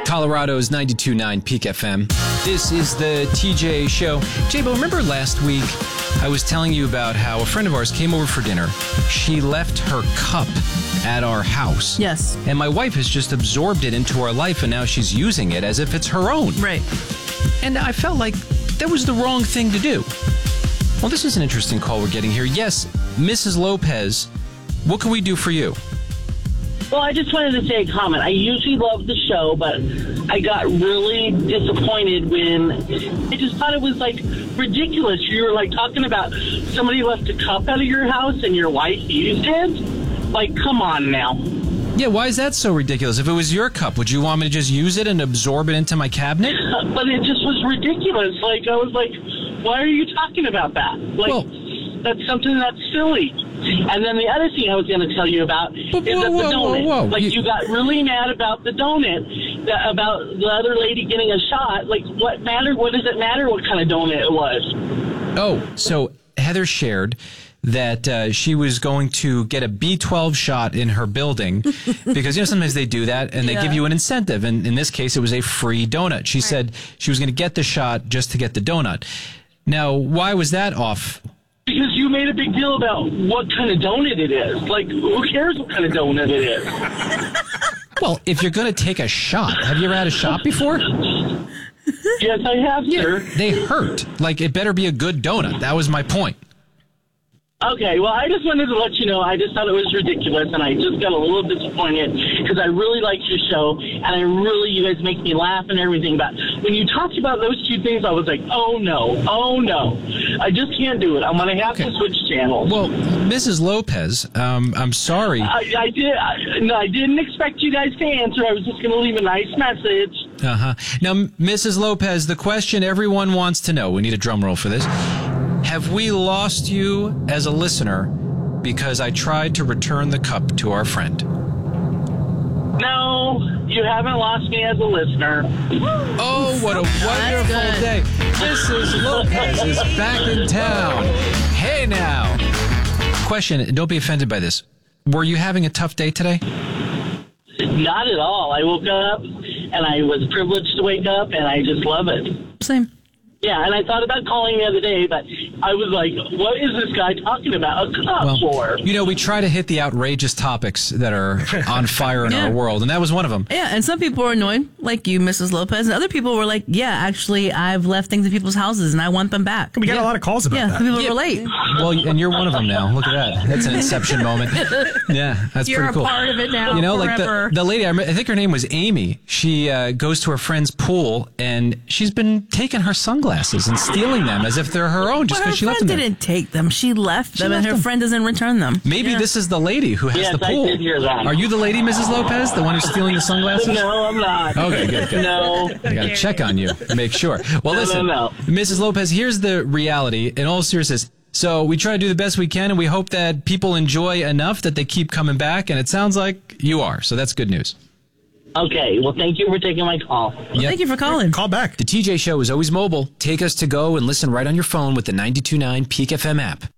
Colorado's 92.9 Peak FM. This is the TJ Show. J-Bo, remember last week I was telling you about how a friend of ours came over for dinner. She left her cup at our house. Yes. And my wife has just absorbed it into her life, and now she's using it as if it's her own. Right. And I felt like that was the wrong thing to do. Well, this is an interesting call we're getting here. Yes, Mrs. Lopez, what can we do for you? Well, I just wanted to say a comment. I usually love the show, but I got really disappointed when I just thought it was, like, ridiculous. You were, like, talking about somebody left a cup out of your house and your wife used it. Like, come on now. Yeah, why is that so ridiculous? If it was your cup, would you want me to just use it and absorb it into my cabinet? But it just was ridiculous. Like, I was like, why are you talking about that? Like, that's something that's silly. And then the other thing I was going to tell you about is that the donut. Like, you got really mad about the donut, about the other lady getting a shot. Like, what mattered? What does it matter what kind of donut it was? Oh, so Heather shared that she was going to get a B12 shot in her building because, you know, sometimes they do that and they give you an incentive. And in this case, it was a free donut. She said she was going to get the shot just to get the donut. Now, why was that off? Because you made a big deal about what kind of donut it is. Like, who cares what kind of donut it is? Well, if you're going to take a shot, have you ever had a shot before? Yes, I have, sir. They hurt. Like, it better be a good donut. That was my point. Okay, well, I just wanted to let you know, I just thought it was ridiculous, and I just got a little disappointed because I really liked your show, and you guys make me laugh and everything, but when you talked about those two things, I was like, oh no, I just can't do it. I'm going to have to switch channels. Well, Mrs. Lopez, I'm sorry. I didn't expect you guys to answer. I was just going to leave a nice message. Uh-huh. Now, Mrs. Lopez, the question everyone wants to know, we need a drum roll for this. Have we lost you as a listener because I tried to return the cup to our friend? No, you haven't lost me as a listener. Oh, what a wonderful day. Mrs. Lopez is back in town. Hey now. Question, don't be offended by this. Were you having a tough day today? Not at all. I woke up and I was privileged to wake up and I just love it. Same. Yeah, and I thought about calling the other day, but I was like, what is this guy talking about a cup for? You know, we try to hit the outrageous topics that are on fire in our world, and that was one of them. Yeah, and some people are annoyed, like you, Mrs. Lopez, and other people were like, yeah, actually, I've left things in people's houses, and I want them back. We got a lot of calls about that. Yeah, people relate. Well, and you're one of them now. Look at that. That's an inception moment. Yeah, that's pretty cool. You're a part of it now, you know, forever. Like the lady, I think her name was Amy. She goes to her friend's pool, and she's been taking her sunglasses and stealing them as if they're her own just because she left them there. Her friend didn't take them. She left them, and her friend doesn't return them. Maybe this is the lady who has the pool. I did hear that. Are you the lady, Mrs. Lopez, the one who's stealing the sunglasses? No, I'm not. Okay, good. No. I got to check on you to make sure. Well, listen, No. Mrs. Lopez, here's the reality in all seriousness. So we try to do the best we can, and we hope that people enjoy enough that they keep coming back, and it sounds like you are. So that's good news. Okay, well, thank you for taking my call. Well, thank you for calling. Call back. The TJ Show is always mobile. Take us to go and listen right on your phone with the 92.9 Peak FM app.